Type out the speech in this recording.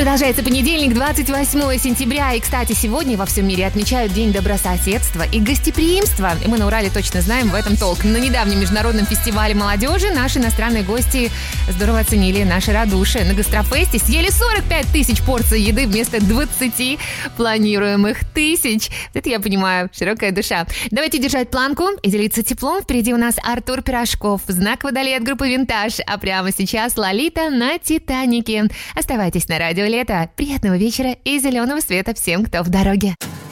Продолжается понедельник, 28 сентября. И, кстати, сегодня во всем мире отмечают День добрососедства и гостеприимства. И мы на Урале точно знаем в этом толк. На недавнем международном фестивале молодежи наши иностранные гости здорово оценили наше радушие. На гастрофесте съели 45 тысяч порций еды вместо 20 планируемых тысяч. Это, я понимаю, широкая душа. Давайте держать планку и делиться теплом. Впереди у нас Артур Пирожков, знак Водолей от группы «Винтаж». А прямо сейчас Лолита на «Титанике». Оставайтесь на радио «Лето». Приятного вечера и зеленого света всем, кто в дороге.